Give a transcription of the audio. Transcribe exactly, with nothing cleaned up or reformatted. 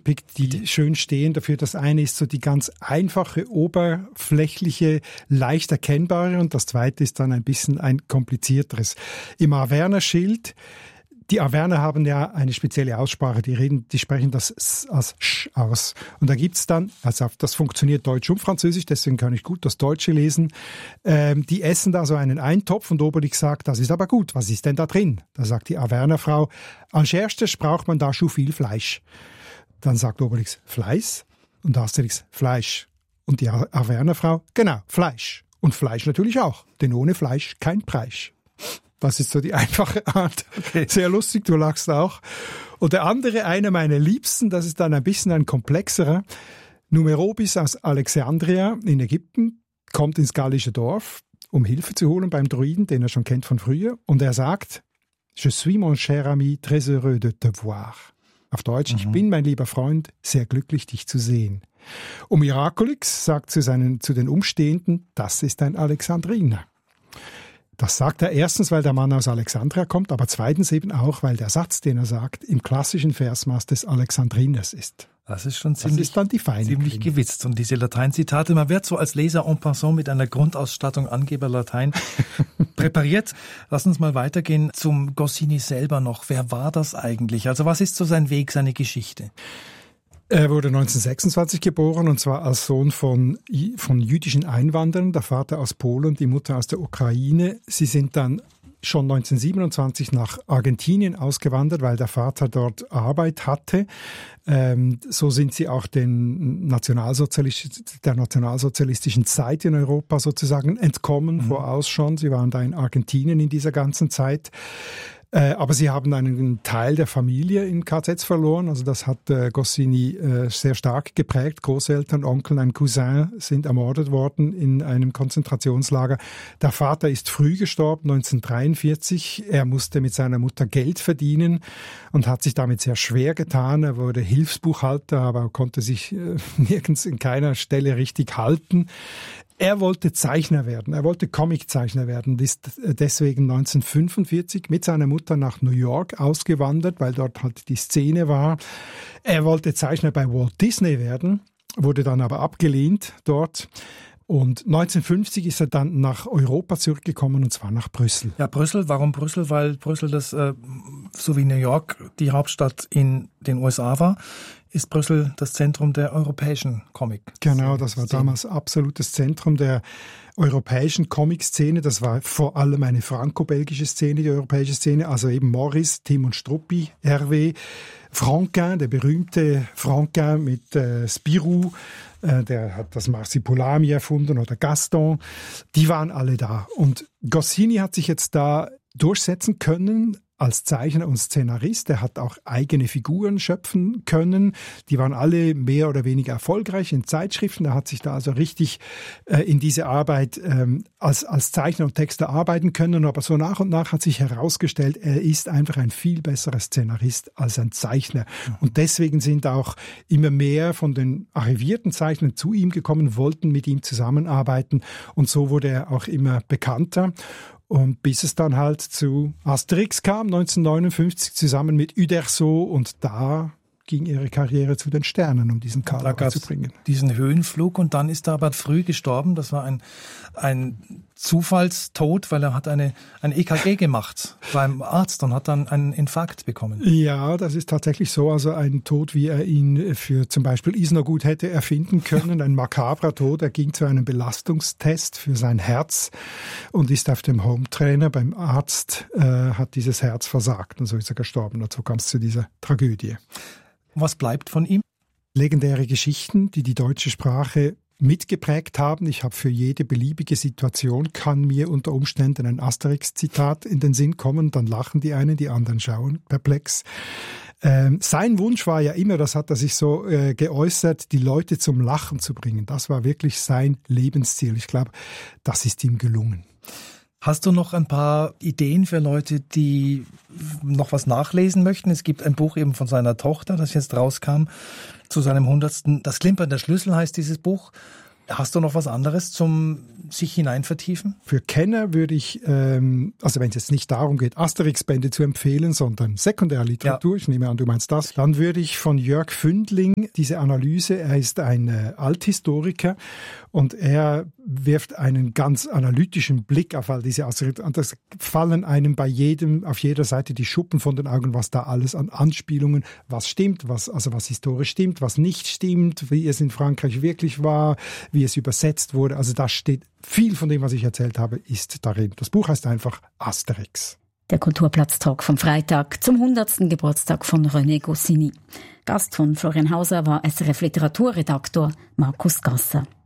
rausgepickt, die Bitte? schön stehen dafür. Das eine ist so die ganz einfache, oberflächliche, leicht erkennbare und das zweite ist dann ein bisschen ein komplizierteres. Im Averner-Schild, die Averner haben ja eine spezielle Aussprache, die reden, die sprechen das S als Sch aus. Und da gibt's dann, also das funktioniert Deutsch und Französisch, deswegen kann ich gut das Deutsche lesen. Ähm, die essen da so einen Eintopf und Obelix sagt, das ist aber gut, was ist denn da drin? Da sagt die Averner-Frau, als erstes braucht man da schon viel Fleisch. Dann sagt Obelix, Fleiß? Und Asterix, Fleisch. Und die Averner-Frau, genau, Fleisch. Und Fleisch natürlich auch, denn ohne Fleisch kein Preis. Das ist so die einfache Art. Okay. Sehr lustig, du lachst auch. Und der andere, einer meiner Liebsten, das ist dann ein bisschen ein komplexerer. Numerobis aus Alexandria in Ägypten kommt ins gallische Dorf, um Hilfe zu holen beim Druiden, den er schon kennt von früher. Und er sagt, Je suis mon cher ami, très heureux de te voir. Auf Deutsch, mhm. ich bin, mein lieber Freund, sehr glücklich, dich zu sehen. Und Miraculix sagt zu, seinen, zu den Umstehenden, das ist ein Alexandriner. Das sagt er erstens, weil der Mann aus Alexandria kommt, aber zweitens eben auch, weil der Satz, den er sagt, im klassischen Versmaß des Alexandriners ist. Das ist schon ziemlich, das ist dann die feine ziemlich Klinge. gewitzt. Und diese Lateinzitate, man wird so als Leser en passant mit einer Grundausstattung Angeber Latein präpariert. Lass uns mal weitergehen zum Goscinny selber noch. Wer war das eigentlich? Also was ist so sein Weg, seine Geschichte? Er wurde neunzehnhundertsechsundzwanzig geboren und zwar als Sohn von, von jüdischen Einwanderern, der Vater aus Polen, die Mutter aus der Ukraine. Sie sind dann schon neunzehnhundertsiebenundzwanzig nach Argentinien ausgewandert, weil der Vater dort Arbeit hatte. Ähm, so sind sie auch den Nationalsozialist- der nationalsozialistischen Zeit in Europa sozusagen entkommen, mhm. voraus schon. Sie waren da in Argentinien in dieser ganzen Zeit. Äh, aber sie haben einen Teil der Familie in K Zs verloren. Also das hat äh, Goscinny äh, sehr stark geprägt. Großeltern, Onkel, ein Cousin sind ermordet worden in einem Konzentrationslager. Der Vater ist früh gestorben, neunzehnhundertdreiundvierzig. Er musste mit seiner Mutter Geld verdienen und hat sich damit sehr schwer getan. Er wurde Hilfsbuchhalter, aber konnte sich äh, nirgends in keiner Stelle richtig halten. Er wollte Zeichner werden, er wollte Comiczeichner werden, ist deswegen neunzehnhundertfünfundvierzig mit seiner Mutter nach New York ausgewandert, weil dort halt die Szene war. Er wollte Zeichner bei Walt Disney werden, wurde dann aber abgelehnt dort. Und neunzehnhundertfünfzig ist er dann nach Europa zurückgekommen, und zwar nach Brüssel. Ja, Brüssel. Warum Brüssel? Weil Brüssel, das äh, so wie New York die Hauptstadt in den U S A war, ist Brüssel das Zentrum der europäischen Comic. Genau, das war damals absolutes Zentrum der europäischen Comic-Szene. Das war vor allem eine franco-belgische Szene, die europäische Szene. Also eben Morris, Tim und Struppi, Hervé, Franquin, der berühmte Franquin mit äh, Spirou, äh, der hat das Marsipulami erfunden, oder Gaston. Die waren alle da. Und Goscinny hat sich jetzt da durchsetzen können als Zeichner und Szenarist. Er hat auch eigene Figuren schöpfen können. Die waren alle mehr oder weniger erfolgreich in Zeitschriften. Er hat sich da also richtig äh, in diese Arbeit ähm, als, als Zeichner und Texter arbeiten können. Aber so nach und nach hat sich herausgestellt, er ist einfach ein viel besserer Szenarist als ein Zeichner. Und deswegen sind auch immer mehr von den arrivierten Zeichnern zu ihm gekommen, wollten mit ihm zusammenarbeiten. Und so wurde er auch immer bekannter. Und bis es dann halt zu Asterix kam, neunzehnhundertneunundfünfzig, zusammen mit Uderzo, und da ging ihre Karriere zu den Sternen, um diesen Kader zu bringen. Diesen Höhenflug, und dann ist er aber früh gestorben. Das war ein, ein Zufallstod, weil er hat eine, ein E K G gemacht beim Arzt und hat dann einen Infarkt bekommen. Ja, das ist tatsächlich so. Also ein Tod, wie er ihn für zum Beispiel Isnogut hätte erfinden können. Ein makabrer Tod. Er ging zu einem Belastungstest für sein Herz und ist auf dem Home-Trainer beim Arzt, äh, hat dieses Herz versagt. Und so ist er gestorben. Und so kam es zu dieser Tragödie. Was bleibt von ihm? Legendäre Geschichten, die die deutsche Sprache mitgeprägt haben. Ich habe für jede beliebige Situation, kann mir unter Umständen ein Asterix-Zitat in den Sinn kommen, dann lachen die einen, die anderen schauen perplex. Ähm, sein Wunsch war ja immer, das hat er sich so äh, geäußert, die Leute zum Lachen zu bringen. Das war wirklich sein Lebensziel. Ich glaube, das ist ihm gelungen. Hast du noch ein paar Ideen für Leute, die noch was nachlesen möchten? Es gibt ein Buch eben von seiner Tochter, das jetzt rauskam, zu seinem hundertsten. Das Klimpern der Schlüssel heißt dieses Buch. Hast du noch was anderes zum sich hineinvertiefen? Für Kenner würde ich, ähm, also wenn es jetzt nicht darum geht, Asterix-Bände zu empfehlen, sondern Sekundärliteratur, ja. Ich nehme an, du meinst das, dann würde ich von Jörg Fündling diese Analyse, er ist ein äh, Althistoriker und er wirft einen ganz analytischen Blick auf all diese Asterix, und das fallen einem bei jedem, auf jeder Seite die Schuppen von den Augen, was da alles an Anspielungen, was stimmt, was, also was historisch stimmt, was nicht stimmt, wie es in Frankreich wirklich war, wie es übersetzt wurde. Also da steht viel von dem, was ich erzählt habe, ist darin. Das Buch heißt einfach Asterix. Der Kulturplatz-Talk vom Freitag zum hundertsten Geburtstag von René Goscinny. Gast von Florian Hauser war S R F-Literaturredaktor Markus Gasser.